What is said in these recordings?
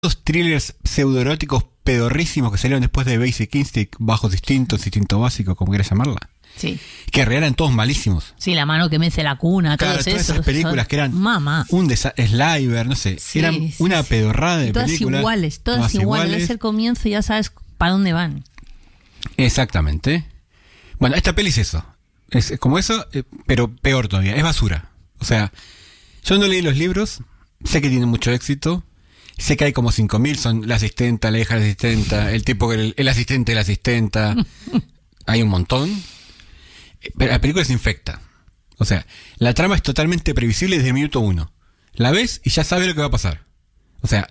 thrillers pseudoeróticos pedorrísimos que salieron después de Basic Instinct, Bajos Instintos, Instinto Básico, como quieras llamarla. Sí. Que en realidad eran todos malísimos. Sí, La mano que mece la cuna, claro, todos todas esos. esas películas que eran Mamá. un Sliver, no sé, Sí, eran sí, una sí. pedorrada de Todas películas. todas iguales. Es el comienzo y ya sabes para dónde van. Exactamente. Bueno, esta peli es eso. Es como eso, pero peor todavía. Es basura. O sea, yo no leí los libros, sé que tiene mucho éxito. Sé que hay como 5.000, son la asistenta, la hija de la asistenta, el tipo que el asistente de la asistenta. Hay un montón. Pero la película se infecta. O sea, la trama es totalmente previsible desde el minuto 1. La ves y ya sabes lo que va a pasar. O sea,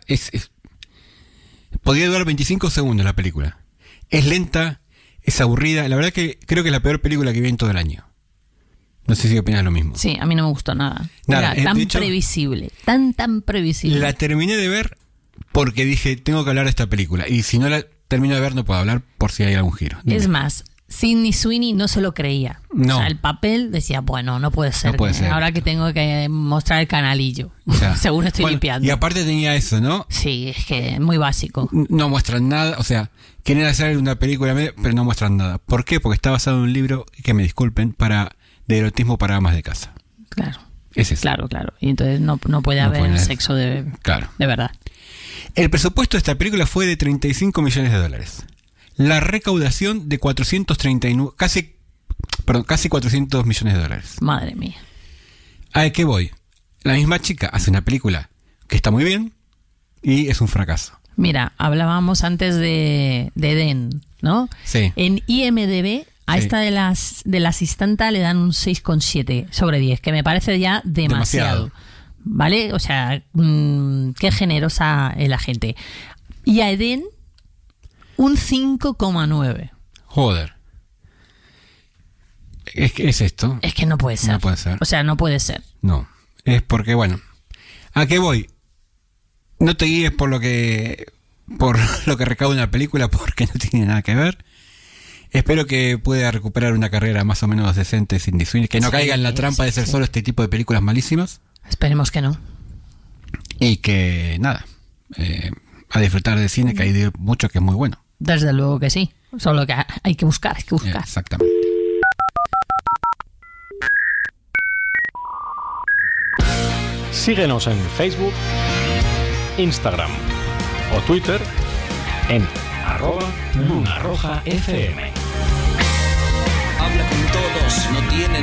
podría durar 25 segundos la película. Es lenta, es aburrida. La verdad que creo que es la peor película que vi en todo el año. No sé si opinas lo mismo. Sí, a mí no me gustó nada. Nada, Era tan de hecho, previsible, tan previsible. La terminé de ver porque dije, tengo que hablar de esta película. Y si no la termino de ver, no puedo hablar por si hay algún giro. Es más, Sydney Sweeney no se lo creía. No. O sea, el papel decía, bueno, no puede ser. No puede ser. Ahora que tengo que mostrar el canalillo. O sea, Según estoy limpiando. Y aparte tenía eso, ¿no? Sí, es que es muy básico. No muestran nada. O sea, quieren hacer una película, pero no muestran nada. ¿Por qué? Porque está basado en un libro, que me disculpen, de erotismo para amas de casa. Claro. Es eso. Claro. Y entonces no puede haber sexo de verdad. El presupuesto de esta película fue de $35 millones. La recaudación de 439, casi $400 millones. Madre mía. ¿A qué voy? La misma chica hace una película que está muy bien y es un fracaso. Mira, hablábamos antes de Eden, ¿no? Sí. En IMDb a Sí. esta de la asistenta le dan un 6,7 sobre 10, que me parece ya demasiado. ¿Vale? O sea, qué generosa es la gente. Y a Eden, un 5,9. Joder. Es esto. Es que no puede ser. No puede ser. O sea, no puede ser. No. Es porque, bueno. ¿A qué voy? No te guíes por lo que recauda una película, porque no tiene nada que ver. Espero que pueda recuperar una carrera más o menos decente Sydney Sweeney, que no caiga en la trampa de ser solo este tipo de películas malísimas. Esperemos que no. Y que, nada, a disfrutar de cine, que hay mucho que es muy bueno. Desde luego que sí. Solo que hay que buscar, Exactamente. Síguenos en Facebook, Instagram o Twitter en @LunaRojaFM. Habla con todos, no tiene